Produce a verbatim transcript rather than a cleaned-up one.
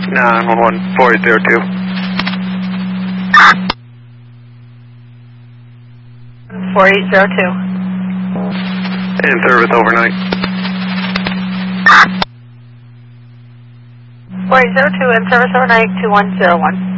nine one one, four eight zero two. four eight zero two. In service overnight. four eight zero two, in service overnight, two one zero one.